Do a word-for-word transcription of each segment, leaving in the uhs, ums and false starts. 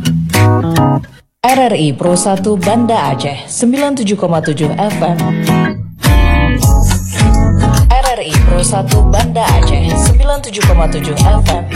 R R I Pro satu Banda Aceh sembilan puluh tujuh koma tujuh F M. R R I Pro satu Banda Aceh sembilan puluh tujuh koma tujuh F M.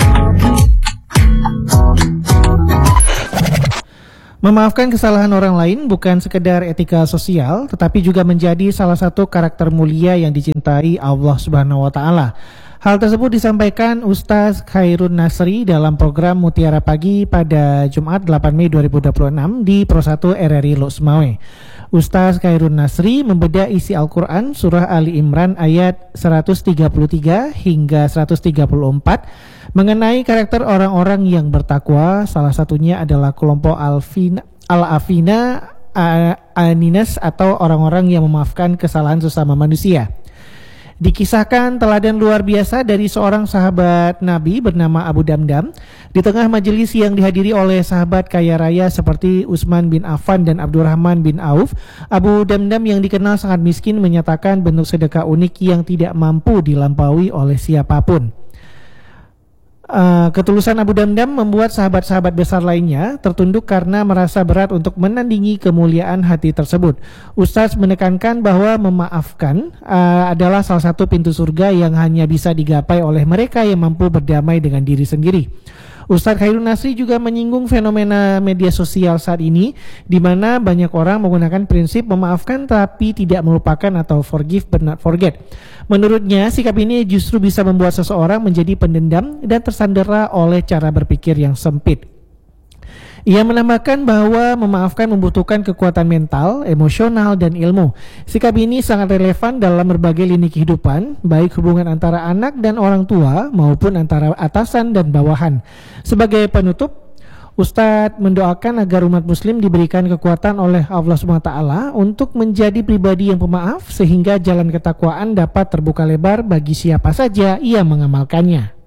Memaafkan kesalahan orang lain bukan sekedar etika sosial, tetapi juga menjadi salah satu karakter mulia yang dicintai Allah Subhanahu wa taala. Hal tersebut disampaikan Ustaz Khairun Nasri dalam program Mutiara Pagi pada Jumat delapan Mei dua ribu dua puluh enam di Pro satu R R I Lok Sumawe. Ustaz Khairun Nasri membedah isi Al-Quran surah Ali Imran ayat seratus tiga puluh tiga hingga seratus tiga puluh empat mengenai karakter orang-orang yang bertakwa. Salah satunya adalah kelompok Al-Afina, Al-Afina Aninas atau orang-orang yang memaafkan kesalahan sesama manusia. Dikisahkan teladan luar biasa dari seorang sahabat Nabi bernama Abu Damdam di tengah majelis yang dihadiri oleh sahabat kaya raya seperti Utsman bin Affan dan Abdurrahman bin Auf. Abu Damdam yang dikenal sangat miskin menyatakan bentuk sedekah unik yang tidak mampu dilampaui oleh siapapun. Uh, ketulusan Abu Damdam membuat sahabat-sahabat besar lainnya tertunduk karena merasa berat untuk menandingi kemuliaan hati tersebut. Ustaz menekankan bahwa memaafkan uh, adalah salah satu pintu surga yang hanya bisa digapai oleh mereka yang mampu berdamai dengan diri sendiri. Ustaz Khairun Nasri juga menyinggung fenomena media sosial saat ini di mana banyak orang menggunakan prinsip memaafkan tapi tidak melupakan atau forgive but not forget. Menurutnya, sikap ini justru bisa membuat seseorang menjadi pendendam dan tersandera oleh cara berpikir yang sempit. Ia menambahkan bahwa memaafkan membutuhkan kekuatan mental, emosional, dan ilmu. Sikap ini sangat relevan dalam berbagai lini kehidupan, baik hubungan antara anak dan orang tua maupun antara atasan dan bawahan. Sebagai penutup, Ustadz mendoakan agar umat muslim diberikan kekuatan oleh Allah subhanahu wa taala untuk menjadi pribadi yang pemaaf sehingga jalan ketakwaan dapat terbuka lebar bagi siapa saja yang mengamalkannya.